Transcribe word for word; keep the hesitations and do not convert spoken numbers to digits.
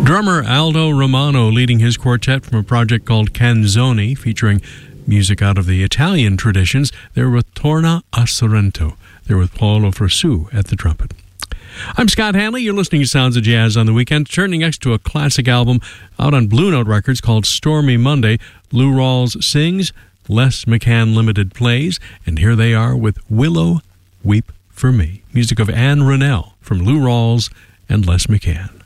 Drummer Aldo Romano leading his quartet from a project called Canzoni, featuring music out of the Italian traditions. They're with Torna a Sorrento. They're with Paolo Frassu at the trumpet. I'm Scott Hanley. You're listening to Sounds of Jazz on the Weekend. Turning next to a classic album out on Blue Note Records called Stormy Monday. Lou Rawls sings, Les McCann Limited plays, and here they are with Willow, Weep for Me. Music of Anne Rennell from Lou Rawls and Les McCann.